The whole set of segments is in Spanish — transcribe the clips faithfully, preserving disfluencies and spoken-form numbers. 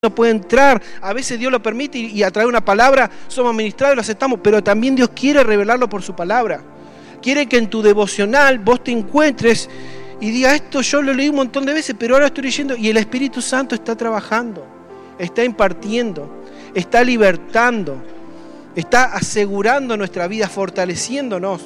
no puede entrar, a veces Dios lo permite y, y a través de una palabra somos ministrados y lo aceptamos, pero también Dios quiere revelarlo por su palabra. Quiere que en tu devocional vos te encuentres y digas, esto yo lo leí un montón de veces, pero ahora estoy leyendo y el Espíritu Santo está trabajando, está impartiendo, está libertando, está asegurando nuestra vida, fortaleciéndonos.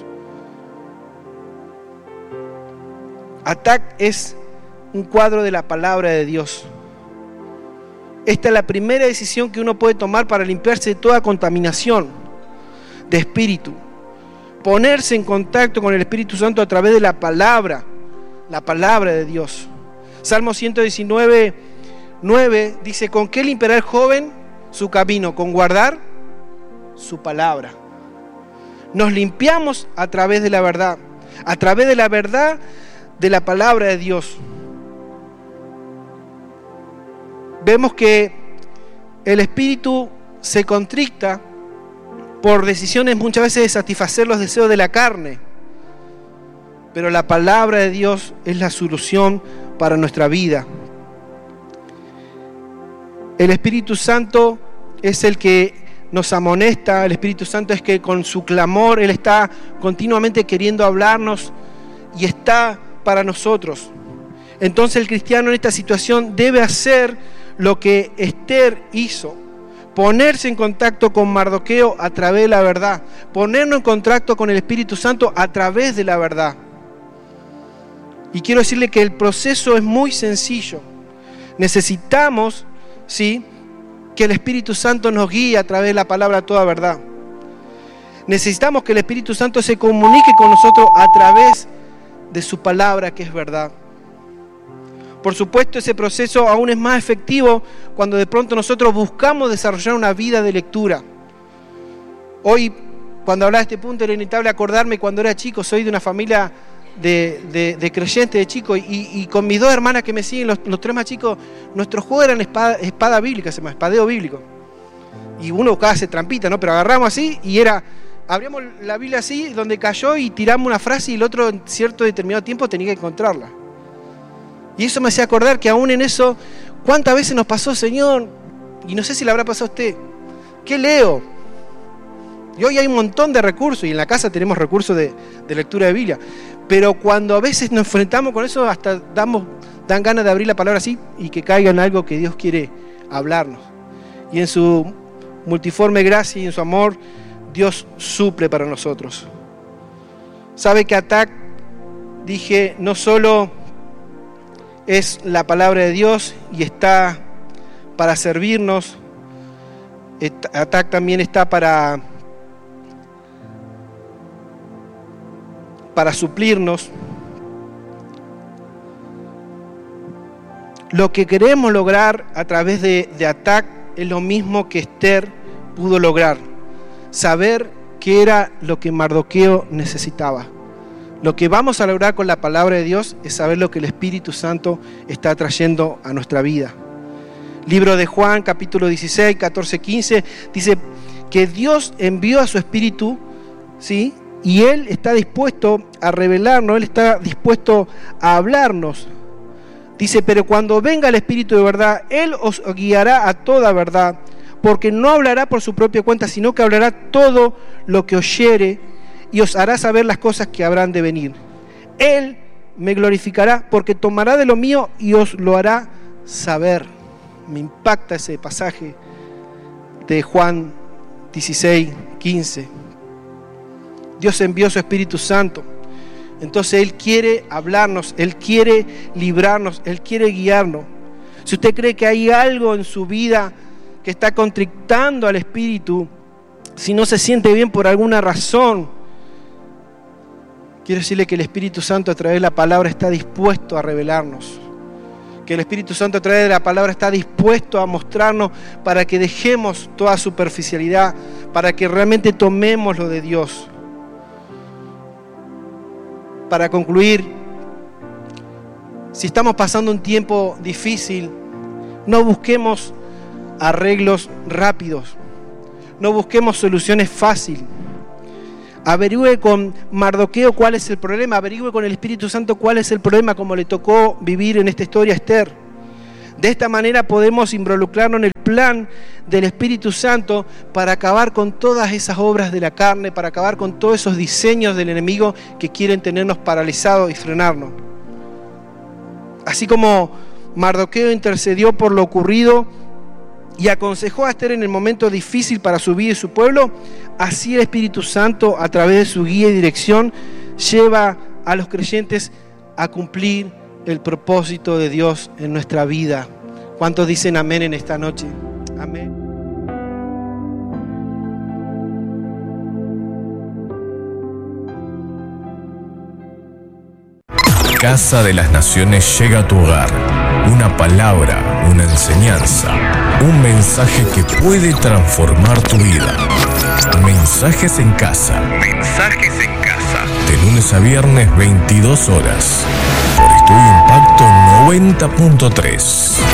Atac es un cuadro de la palabra de Dios. Esta es la primera decisión que uno puede tomar para limpiarse de toda contaminación de espíritu. Ponerse en contacto con el Espíritu Santo a través de la palabra, la palabra de Dios. Salmo ciento diecinueve, nueve dice, ¿con qué limpiará el joven su camino? Con guardar su palabra. Nos limpiamos a través de la verdad, a través de la verdad de la palabra de Dios. Vemos que el espíritu se contricta por decisiones muchas veces de satisfacer los deseos de la carne, pero la palabra de Dios es la solución para nuestra vida. El Espíritu Santo es el que nos amonesta, el Espíritu Santo es que con su clamor Él está continuamente queriendo hablarnos y está para nosotros. Entonces el cristiano en esta situación debe hacer lo que Esther hizo, ponerse en contacto con Mardoqueo a través de la verdad, ponernos en contacto con el Espíritu Santo a través de la verdad. Y quiero decirle que el proceso es muy sencillo. Necesitamos, ¿sí?, que el Espíritu Santo nos guíe a través de la palabra toda verdad. Necesitamos que el Espíritu Santo se comunique con nosotros a través de su palabra que es verdad. Por supuesto, ese proceso aún es más efectivo cuando de pronto nosotros buscamos desarrollar una vida de lectura. Hoy, cuando hablaba de este punto, era inevitable acordarme cuando era chico. Soy de una familia de, de, de creyentes de chico y, y con mis dos hermanas que me siguen, los, los tres más chicos, nuestro juego era espada, espada bíblica, se llama espadeo bíblico. Y uno buscaba hacer trampita, ¿no? Pero agarramos así y era, abríamos la Biblia así, donde cayó y tiramos una frase y el otro en cierto determinado tiempo tenía que encontrarla. Y eso me hacía acordar que aún en eso, ¿cuántas veces nos pasó, Señor? Y no sé si le habrá pasado a usted. ¿Qué leo? Y hoy hay un montón de recursos, y en la casa tenemos recursos de, de lectura de Biblia. Pero cuando a veces nos enfrentamos con eso, hasta damos, dan ganas de abrir la palabra así y que caiga en algo que Dios quiere hablarnos. Y en su multiforme gracia y en su amor, Dios suple para nosotros. ¿Sabe que Atac, dije, no solo es la palabra de Dios y está para servirnos? Atac también está para, para suplirnos. Lo que queremos lograr a través de, de Atac es lo mismo que Esther pudo lograr. Saber qué era lo que Mardoqueo necesitaba. Lo que vamos a lograr con la palabra de Dios es saber lo que el Espíritu Santo está trayendo a nuestra vida. Libro de Juan, capítulo dieciséis, catorce, quince, dice que Dios envió a su Espíritu, ¿sí?, y Él está dispuesto a revelarnos, Él está dispuesto a hablarnos. Dice, pero cuando venga el Espíritu de verdad, Él os guiará a toda verdad, porque no hablará por su propia cuenta, sino que hablará todo lo que oyere y os hará saber las cosas que habrán de venir. Él me glorificará, porque tomará de lo mío y os lo hará saber. Me impacta ese pasaje de Juan dieciséis, quince. Dios envió su Espíritu Santo. Entonces Él quiere hablarnos, Él quiere librarnos, Él quiere guiarnos. Si usted cree que hay algo en su vida que está contrictando al Espíritu, si no se siente bien por alguna razón, quiero decirle que el Espíritu Santo a través de la palabra está dispuesto a revelarnos. Que el Espíritu Santo a través de la palabra está dispuesto a mostrarnos para que dejemos toda superficialidad, para que realmente tomemos lo de Dios. Para concluir, si estamos pasando un tiempo difícil, no busquemos arreglos rápidos, no busquemos soluciones fáciles. Averigüe con Mardoqueo cuál es el problema, averigüe con el Espíritu Santo cuál es el problema, como le tocó vivir en esta historia a Esther. De esta manera podemos involucrarnos en el plan del Espíritu Santo para acabar con todas esas obras de la carne, para acabar con todos esos diseños del enemigo que quieren tenernos paralizados y frenarnos. Así como Mardoqueo intercedió por lo ocurrido y aconsejó a Esther en el momento difícil para su vida y su pueblo, así el Espíritu Santo, a través de su guía y dirección, lleva a los creyentes a cumplir el propósito de Dios en nuestra vida. ¿Cuántos dicen amén en esta noche? Amén. Casa de las Naciones llega a tu hogar. Una palabra, una enseñanza, un mensaje que puede transformar tu vida. Mensajes en casa. Mensajes en casa. De lunes a viernes, veintidós horas. Por Estudio Impacto noventa punto tres.